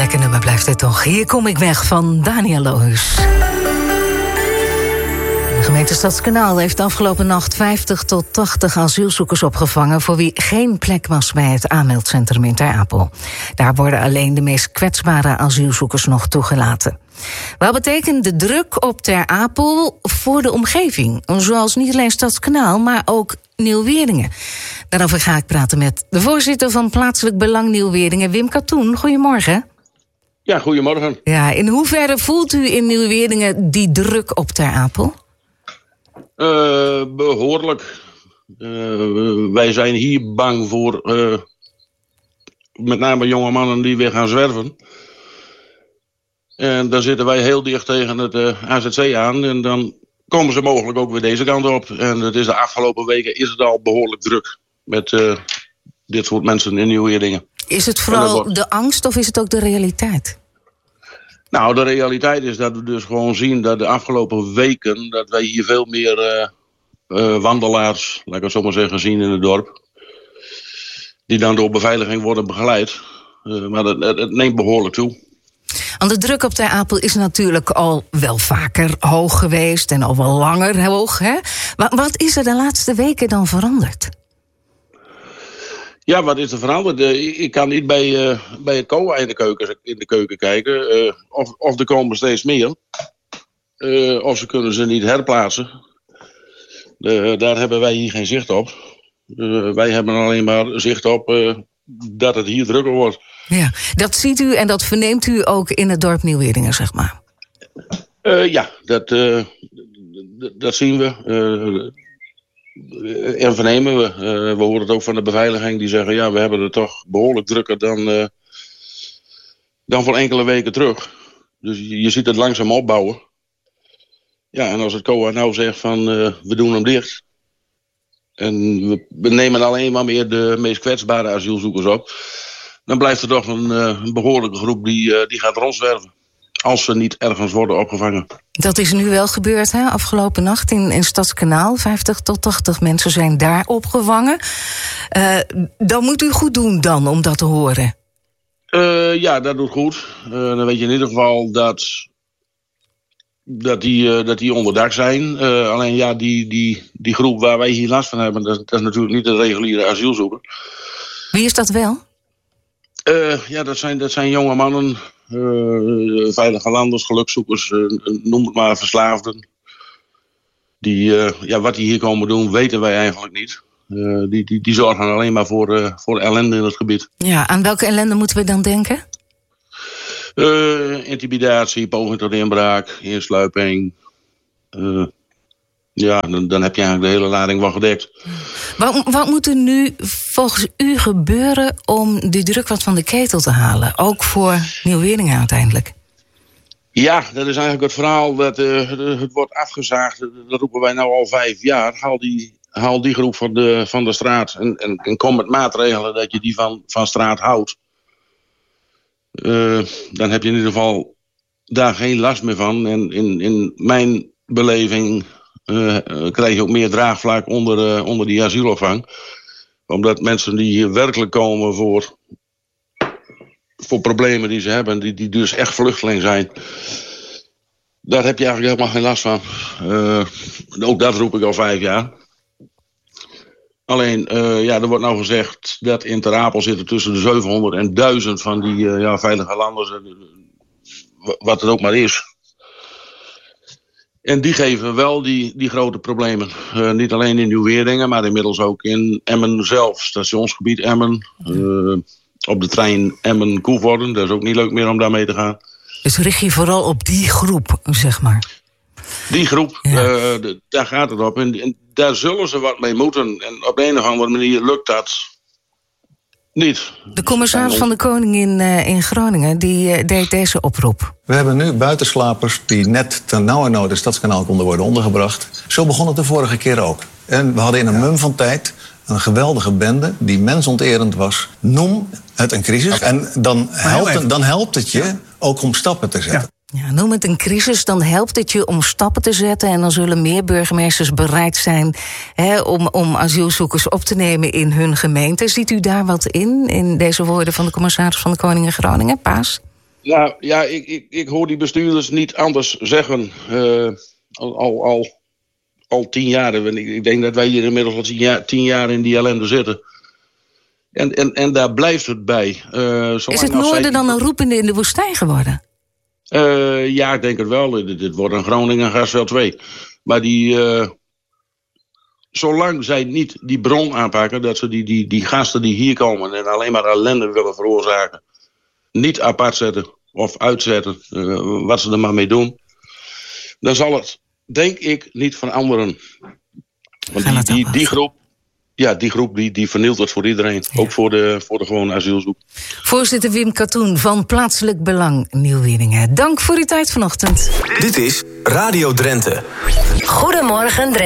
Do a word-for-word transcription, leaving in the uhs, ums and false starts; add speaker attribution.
Speaker 1: Lekker nummer blijft het toch. Hier kom ik weg van Daniel Lohuus. De gemeente Stadskanaal heeft de afgelopen nacht vijftig tot tachtig asielzoekers opgevangen voor wie geen plek was bij het aanmeldcentrum in Ter Apel. Daar worden alleen de meest kwetsbare asielzoekers nog toegelaten. Wat betekent de druk op Ter Apel voor de omgeving? Zoals niet alleen Stadskanaal, maar ook Nieuw-Weerdingen. Daarover ga ik praten met de voorzitter van Plaatselijk Belang Nieuw-Weerdingen, Wim Katoen. Goedemorgen.
Speaker 2: Ja, goedemorgen.
Speaker 1: Ja, in hoeverre voelt u in Nieuw-Weerdingen die druk op Ter Apel?
Speaker 2: Uh, behoorlijk. Uh, wij zijn hier bang voor uh, met name jonge mannen die weer gaan zwerven. En dan zitten wij heel dicht tegen het uh, A Z C aan. En dan komen ze mogelijk ook weer deze kant op. En het is de afgelopen weken is het al behoorlijk druk met uh, dit soort mensen in Nieuw-Weerdingen.
Speaker 1: Is het vooral wordt... de angst of is het ook de realiteit?
Speaker 2: Nou, de realiteit is dat we dus gewoon zien dat de afgelopen weken dat wij hier veel meer uh, uh, wandelaars, laat ik het zo maar zeggen, zien in het dorp. Die dan door beveiliging worden begeleid. Uh, maar het, het, het neemt behoorlijk toe.
Speaker 1: Want de druk op Ter Apel is natuurlijk al wel vaker hoog geweest en al wel langer hoog. Hè? Maar wat is er de laatste weken dan veranderd?
Speaker 2: Ja, wat is er veranderd? Uh, ik kan niet bij, uh, bij het C O A in de keuken, in de keuken kijken. Uh, of, of er komen steeds meer. Uh, of ze kunnen ze niet herplaatsen. Uh, daar hebben wij hier geen zicht op. Uh, wij hebben alleen maar zicht op uh, dat het hier drukker wordt.
Speaker 1: Ja, dat ziet u en dat verneemt u ook in het dorp Nieuw-Weerdingen, zeg maar.
Speaker 2: Uh, ja, dat, uh, d- dat zien we. Uh, en vernemen we. Uh, we horen het ook van de beveiliging. Die zeggen, ja, we hebben het toch behoorlijk drukker dan, uh, dan voor enkele weken terug. Dus je, je ziet het langzaam opbouwen. Ja, en als het C O A nou zegt van, uh, we doen hem dicht. En we, we nemen alleen maar meer de meest kwetsbare asielzoekers op. Dan blijft er toch een, uh, een behoorlijke groep die, uh, die gaat rondzwerven. Als ze niet ergens worden opgevangen. Dat
Speaker 1: is nu wel gebeurd, hè? Afgelopen nacht in, in Stadskanaal. vijftig tot tachtig mensen zijn daar opgevangen. Uh, dan moet u goed doen dan, om dat te horen.
Speaker 2: Uh, ja, dat doet goed. Uh, dan weet je in ieder geval dat, dat, die, uh, dat die onderdak zijn. Uh, alleen ja, die, die, die groep waar wij hier last van hebben, dat, dat is natuurlijk niet de reguliere asielzoeker.
Speaker 1: Wie is dat wel?
Speaker 2: Uh, ja, dat zijn, dat zijn jonge mannen, uh, veilige landers, gelukzoekers, uh, noem het maar, verslaafden. Die, uh, ja, wat die hier komen doen, weten wij eigenlijk niet. Uh, die, die, die zorgen alleen maar voor, uh, voor ellende in het gebied.
Speaker 1: Ja, aan welke ellende moeten we dan denken?
Speaker 2: Uh, intimidatie, poging tot inbraak, insluiping. Uh, ja, dan, dan heb je eigenlijk de hele lading wel gedekt.
Speaker 1: Wat, wat moet er nu volgens u gebeuren om die druk wat van de ketel te halen? Ook voor Nieuw-Weerdingen uiteindelijk.
Speaker 2: Ja, dat is eigenlijk het verhaal dat uh, het wordt afgezaagd. Dat roepen wij nou al vijf jaar. Haal die, haal die groep van de, van de straat. En, en, en kom met maatregelen dat je die van, van straat houdt. Uh, dan heb je in ieder geval daar geen last meer van. En in, in mijn beleving uh, krijg je ook meer draagvlak onder, uh, onder die asielopvang. Omdat mensen die hier werkelijk komen voor, voor problemen die ze hebben, die, die dus echt vluchteling zijn, daar heb je eigenlijk helemaal geen last van. Uh, ook dat roep ik al vijf jaar. Alleen, uh, ja, er wordt nou gezegd dat in Ter Apel zitten tussen de zevenhonderd en duizend van die uh, ja, veilige landers, uh, wat het ook maar is. En die geven wel die, die grote problemen. Uh, niet alleen in Nieuw-Weerdingen, maar inmiddels ook in Emmen zelf. Stationsgebied Emmen. Uh, op de trein Emmen-Koevoorden. Dat is ook niet leuk meer om daar mee te gaan.
Speaker 1: Dus richt je vooral op die groep, zeg maar.
Speaker 2: Die groep, ja. uh, de, daar gaat het op. En, en daar zullen ze wat mee moeten. En op een of andere manier lukt dat niet.
Speaker 1: De commissaris van de Koning in, uh, in Groningen die uh, deed deze oproep.
Speaker 3: We hebben nu buitenslapers die net ten nauwernood in Stadskanaal konden worden ondergebracht. Zo begon het de vorige keer ook. En we hadden in een ja. mum van tijd een geweldige bende die mensonterend was. Noem het een crisis. Okay. En dan helpt, het, dan helpt het je ja. ook om stappen te zetten.
Speaker 1: Ja. Ja, noem het een crisis, dan helpt het je om stappen te zetten. En dan zullen meer burgemeesters bereid zijn hè, om, om asielzoekers op te nemen in hun gemeente. Ziet u daar wat in, in deze woorden van de commissaris van de Koning in Groningen, Paas?
Speaker 2: Nou ja, ik, ik, ik hoor die bestuurders niet anders zeggen. Uh, al, al, al, al tien jaar. Ik, ik denk dat wij hier inmiddels al tien jaar, tien jaar in die ellende zitten. En, en, en daar blijft het bij. Uh,
Speaker 1: Is het noorden zij... dan een roepende in de woestijn geworden?
Speaker 2: Uh, ja, ik denk het wel. Dit, dit wordt een Groningen gasveld twee. Maar die... Uh, zolang zij niet die bron aanpakken... dat ze die, die, die gasten die hier komen... en alleen maar ellende willen veroorzaken... niet apart zetten of uitzetten... Uh, wat ze er maar mee doen... dan zal het, denk ik, niet veranderen. Want die, die, die groep... Ja, die groep die, die vernielt het voor iedereen. Ja. Ook voor de, voor de gewone asielzoek.
Speaker 1: Voorzitter Wim Katoen van Plaatselijk Belang Nieuw-Weringen. Dank voor uw tijd vanochtend.
Speaker 4: Dit is Radio Drenthe.
Speaker 5: Goedemorgen Drenthe.